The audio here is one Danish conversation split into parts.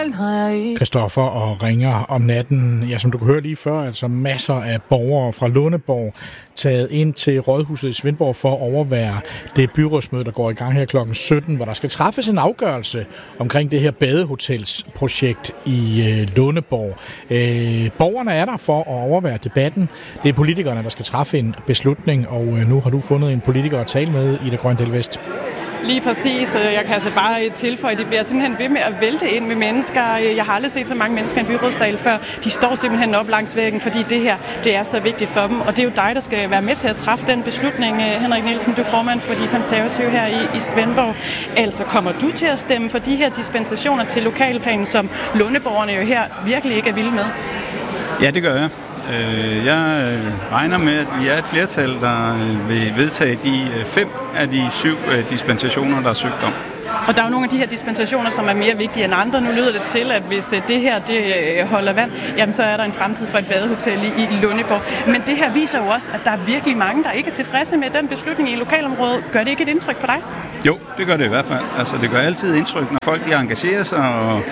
Christoffer og ringer om natten. Ja, som du kunne høre lige før, altså masser af borgere fra Lundeborg taget ind til Rådhuset i Svendborg for at overvære det byrådsmøde, der går i gang her kl. 17, hvor der skal træffes en afgørelse omkring det her badehotelsprojekt i Lundeborg. Borgerne er der for at overvære debatten. Det er politikerne, der skal træffe en beslutning, og nu har du fundet en politiker at tale med, Ida Grøndal West. Lige præcis. Jeg kan altså bare tilføje, at det bliver simpelthen ved med at vælte ind med mennesker. Jeg har aldrig set så mange mennesker i en byrådssal før. De står simpelthen op langs væggen, fordi det her, det er så vigtigt for dem. Og det er jo dig, der skal være med til at træffe den beslutning. Henrik Nielsen, du er formand for de konservative her i Svendborg. Altså, kommer du til at stemme for de her dispensationer til lokalplanen, som lundeborgerne jo her virkelig ikke er vilde med? Ja, det gør jeg. Jeg regner med, at vi er et flertal, der vil vedtage de 5 af de 7 dispensationer, der er søgt om. Og der er jo nogle af de her dispensationer, som er mere vigtige end andre. Nu lyder det til, at hvis det her det holder vand, jamen så er der en fremtid for et badehotel i Lundeborg. Men det her viser jo også, at der er virkelig mange, der ikke er tilfredse med den beslutning i lokalområdet. Gør det ikke et indtryk på dig? Jo, det gør det i hvert fald. Altså, det gør altid indtryk, når folk de engagerer sig og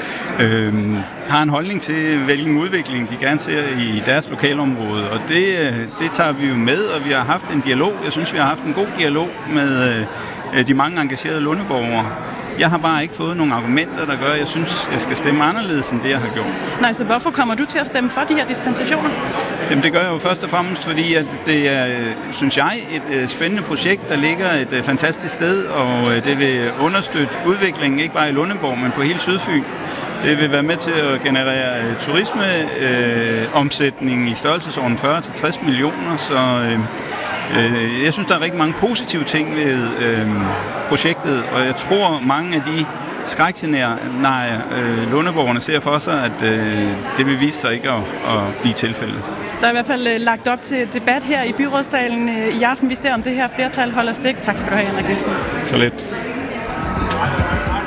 har en holdning til, hvilken udvikling de gerne ser i deres lokalområde. Og det tager vi jo med, og vi har haft en dialog. Jeg synes, vi har haft en god dialog med de mange engagerede lundeborgere. Jeg har bare ikke fået nogle argumenter, der gør, at jeg synes, jeg skal stemme anderledes end det, jeg har gjort. Nej, så hvorfor kommer du til at stemme for de her dispensationer? Jamen, det gør jeg jo først og fremmest, fordi at det er, synes jeg, et spændende projekt, der ligger et fantastisk sted, og det vil understøtte udviklingen, ikke bare i Lundeborg, men på hele Sydfyn. Det vil være med til at generere turismeomsætning i størrelsesorden 40-60 millioner, så jeg synes, der er rigtig mange positive ting ved projektet, og jeg tror, mange af de skrækscenarier, lundeborgerne ser for sig, at det vil vise sig ikke at blive tilfældet. Der er i hvert fald lagt op til debat her i byrådssalen i aften. Vi ser, om det her flertal holder stik. Tak skal du have, Henrik Nielsen. Så lidt.